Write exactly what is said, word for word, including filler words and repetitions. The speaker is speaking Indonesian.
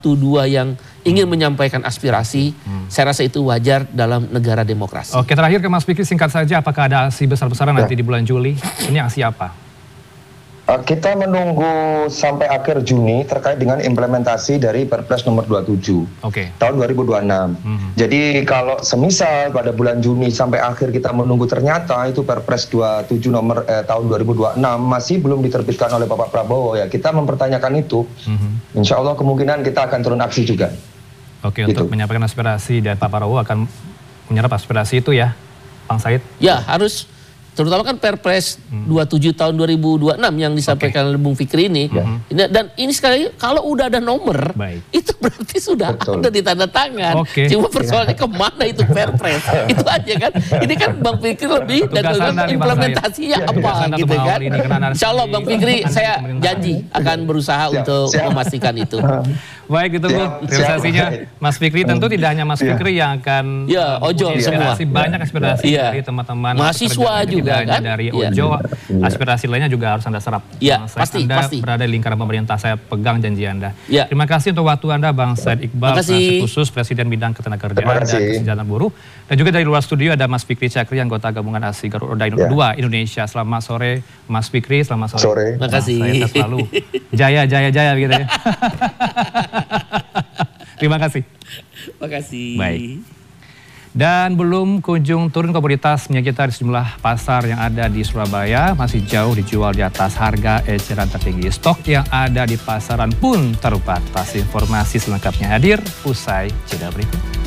satu dua yang ingin menyampaikan aspirasi, hmm. saya rasa itu wajar dalam negara demokrasi. Oke, terakhir ke Mas Fikri, singkat saja, apakah ada aksi besar-besaran ya. nanti di bulan Juli? Ini aksi apa? Uh, kita menunggu sampai akhir Juni terkait dengan implementasi dari Perpres nomor dua puluh tujuh okay. tahun dua ribu dua puluh enam. Hmm. Jadi kalau semisal pada bulan Juni sampai akhir kita menunggu ternyata itu Perpres dua puluh tujuh nomor eh, tahun dua ribu dua puluh enam masih belum diterbitkan oleh Bapak Prabowo, ya kita mempertanyakan itu. Hmm. Insya Allah kemungkinan kita akan turun aksi juga. Oke, gitu. Untuk menyampaikan aspirasi dan Pak Prabowo akan menyerap aspirasi itu ya, Bang Said? Ya, harus. Terutama kan Perpres hmm. dua puluh tujuh tahun dua ribu dua puluh enam yang disampaikan okay. oleh Bung Fikri ini. Hmm. ini. Dan ini sekali lagi, kalau udah ada nomor, Baik. itu berarti sudah Betul. ada di tanda tangan. Okay. Cuma persoalannya kemana itu Perpres. Itu aja kan. Ini kan Bang Fikri lebih dan implementasinya ya, apa gitu kan. Insya Allah Bang Fikri, saya janji akan berusaha siap, untuk siap. memastikan itu. Baik, itu Bu, realisasinya Mas Fikri. Tentu tidak hanya Mas Fikri yang akan ya, ojol semua. Banyak aspirasi ya. dari teman-teman mahasiswa juga. Tidak kan? dari ya. Ojo, aspirasi lainnya juga harus Anda serap. Ya, Bang pasti, Anda pasti. berada di lingkaran pemerintah, saya pegang janji Anda. Ya. Terima kasih untuk waktu Anda, Bang Said Iqbal, penasihat khusus Presiden Bidang Ketenagakerjaan dan Kesejahteraan Buruh. Dan juga dari luar studio ada Mas Fikri Chakri, anggota gabungan A S I Garut Roda ya. dua Indonesia. Selamat sore, Mas Fikri. Selamat sore. sore. Terima kasih. Saya selalu jaya, jaya, jaya gitu ya. Terima kasih. Terima kasih. Baik. Dan belum kunjung turun komoditas minyak kita di sejumlah pasar yang ada di Surabaya, masih jauh dijual di atas harga eceran tertinggi. Stok yang ada di pasaran pun terbatas. Informasi selengkapnya hadir usai jeda berikut.